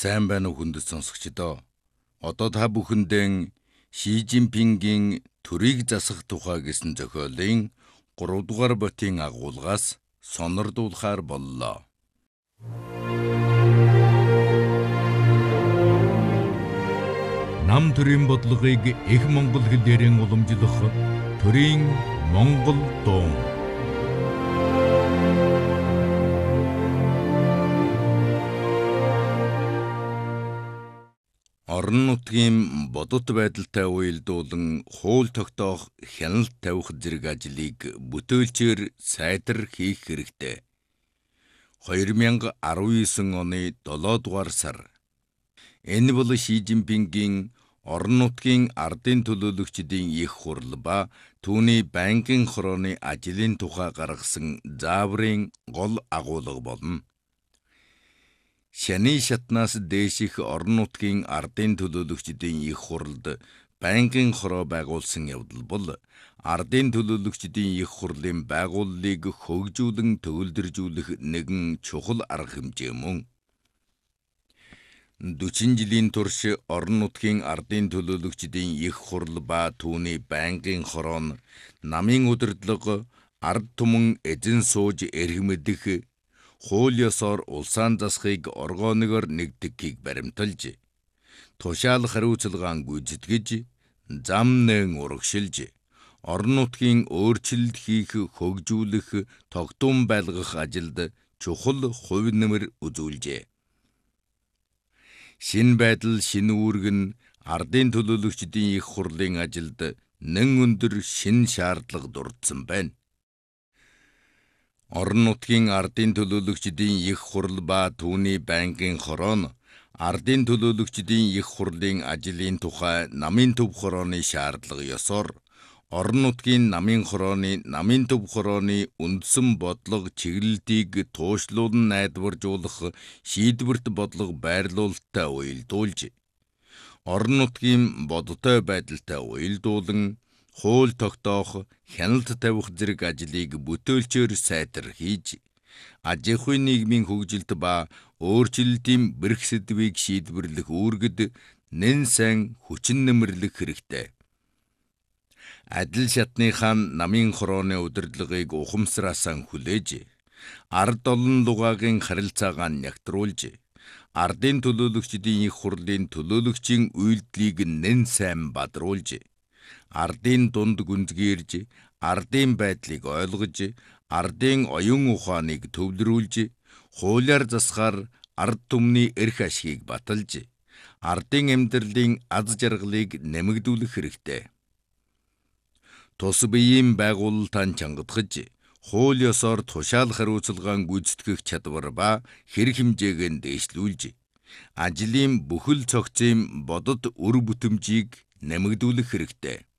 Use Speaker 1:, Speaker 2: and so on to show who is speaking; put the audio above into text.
Speaker 1: Сайн байна уу хүндэт сонсогчдоо. Одоо та бүхэндээ Ши Жинпингийн төрийг засах тухай гэсэн зохиолын 3 дугаар ботын агуулгаас сонирдуулахаар боллоо. Нам төрийн бодлогыг их монгол хэлээрэн уламжлах төрийн монгол дуун. Орон нутгийн бодит байдалтай уялдуулан хууль тогтоох, хяналт тавих зэрэг ажлыг бүтээлчээр сайтар хийх хэрэгтэй. 2019 оны 7 дугаар сар. Энэ бол Ши Жинпингийн орон нутгийн ардын төлөөлөгчдийн их хурал ба түүний банкын хорооны ажлын тухай гаргасан зааврын гол агуулга болно. Шаны шатнаас дээших орон нутгийн ардын төлөөлөгчдийн их хуралд банкын хороо байгуулсан явдал бол ардын төлөөлөгчдийн их хурлын байгууллыг хөгжүүлэн төгөлдржүүлэх нэгэн чухал арга хэмжээ мөн. 40 жилийн турш орон нутгийн ардын төлөөлөгчдийн их хурал ба түүний банкын хороо нь намын удирдлага, ард түмэн эзэн сууж эрх мэдэх, хууль ёсоор улсаан засахыг оргооноор нэгтгэхийг баримталж, тушаал хариуцлагаан гүйцэтгэж, зам нээн урагшилж, орон нутгийн өөрчлөлт хийх, хөгжүүлэх, тогтун байлгах ажилд чухал хувь нэмэр үзүүлжээ. Шинэ байдал, шинэ үүрэг нь ардын төлөөлөгчдийн их хурлын ажилд нэн өндөр шинэ шаардлага дурдсан байна. Орон нутгийн ардын төлөөлөгчдийн их хурал ба түүний банкын хороо нь ардын төлөөлөгчдийн их хурлын ажлын тухай намын төв хорооны шаардлага ёсоор орон нутгийн намын төв хорооны үндсэн бодлого чиглэлтийг туушлуулан найдваржуулах шийдвэрт бодлого байрлуулалттай уялдуулж, орон нутгийн бодтой байдалтай уялдуулан хууль тогтоох, хяналт тавих зэрэг ажлыг бүтээлчээр сайтар хийж, аж ахуйн нийгмийн хөгжилт ба өөрчлөлтийн бэрх сэдвийг шийдвэрлэх үүргэд нэн сайн хүчин нэмэрлэх хэрэгтэй. Адил шатныхаа намын хорооны удирдлагыг ухамсараасаа хүлээж, ард олон лугаагийн харилцаагаа нягтруулж, ардын төлөөлөгчдийн их хурлын төлөөлөгчийн үйлдэлийг нэн сайн бадруулж, ардын дунд гүнзгийрж, ардын байдлыг ойлгож, ардын оюун ухааныг төвлөрүүлж, хуулиар засахаар ард түмний эрх ашгийг баталж, ардын амьдралын аз жаргалыг нэмэгдүүлэх хэрэгтэй. Тус биеийн байгуулалтаа чангадгаж, хууль ёсоор тушаал хариуцлагаан гүйцэтгэх чадвар ба хэрэг хэмжээг дээшлүүлж, ажлын бүхэл цогцын бодит үр бүтэмжийг нэмэгдүүлэх хэрэгтэй.